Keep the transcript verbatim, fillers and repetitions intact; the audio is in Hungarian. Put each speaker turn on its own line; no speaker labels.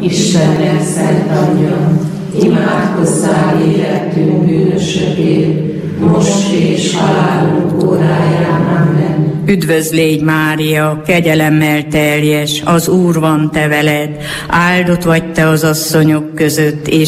Istennek szent anyja, imádkozzál érettünk bűnösökért, most és halálunk óráján. Amen.
Üdvözlégy Mária, kegyelemmel teljes, az Úr van te veled, áldott vagy te az asszonyok között, és